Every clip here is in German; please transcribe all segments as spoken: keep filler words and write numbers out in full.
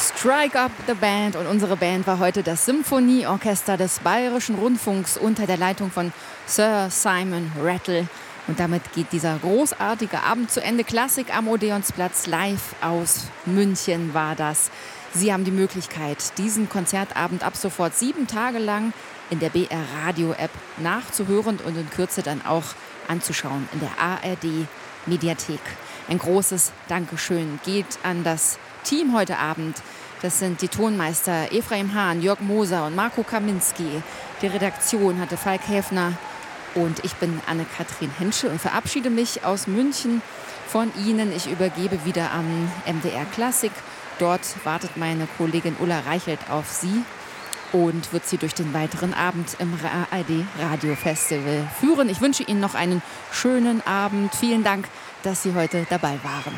Strike Up the Band, und unsere Band war heute das Symphonieorchester des Bayerischen Rundfunks unter der Leitung von Sir Simon Rattle. Und damit geht dieser großartige Abend zu Ende. Klassik am Odeonsplatz, live aus München war das. Sie haben die Möglichkeit, diesen Konzertabend ab sofort sieben Tage lang in der B R Radio App nachzuhören und in Kürze dann auch anzuschauen in der A R D Mediathek. Ein großes Dankeschön geht an das Team heute Abend. Das sind die Tonmeister Ephraim Hahn, Jörg Moser und Marco Kaminski. Die Redaktion hatte Falk Häfner und ich bin Anne-Kathrin Henschel und verabschiede mich aus München von Ihnen. Ich übergebe wieder an M D R Klassik. Dort wartet meine Kollegin Ulla Reichelt auf Sie und wird Sie durch den weiteren Abend im A R D Radio Festival führen. Ich wünsche Ihnen noch einen schönen Abend. Vielen Dank, dass Sie heute dabei waren.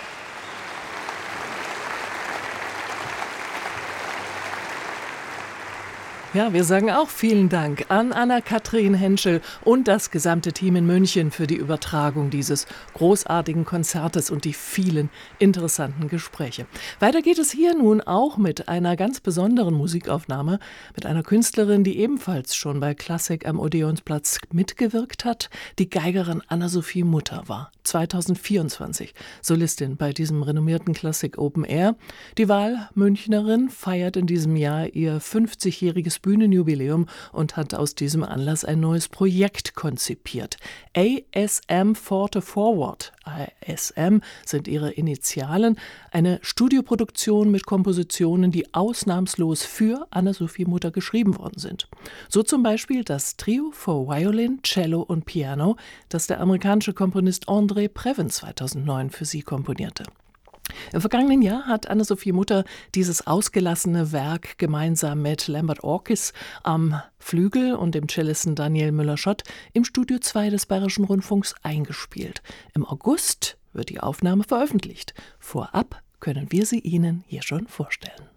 Ja, wir sagen auch vielen Dank an Anna-Kathrin Henschel und das gesamte Team in München für die Übertragung dieses großartigen Konzertes und die vielen interessanten Gespräche. Weiter geht es hier nun auch mit einer ganz besonderen Musikaufnahme, mit einer Künstlerin, die ebenfalls schon bei Klassik am Odeonsplatz mitgewirkt hat, die Geigerin Anna-Sophie Mutter war. zweitausendvierundzwanzig Solistin bei diesem renommierten Klassik Open Air. Die Wahlmünchnerin feiert in diesem Jahr ihr fünfzigjähriges Bühnenjubiläum und hat aus diesem Anlass ein neues Projekt konzipiert. A S M Forte Forward. A S M sind ihre Initialen. Eine Studioproduktion mit Kompositionen, die ausnahmslos für Anna-Sophie Mutter geschrieben worden sind. So zum Beispiel das Trio for Violin, Cello und Piano, das der amerikanische Komponist André Previn zweitausendneun für sie komponierte. Im vergangenen Jahr hat Anna-Sophie Mutter dieses ausgelassene Werk gemeinsam mit Lambert Orkis am Flügel und dem Cellisten Daniel Müller-Schott im Studio zwei des Bayerischen Rundfunks eingespielt. Im August wird die Aufnahme veröffentlicht. Vorab können wir sie Ihnen hier schon vorstellen.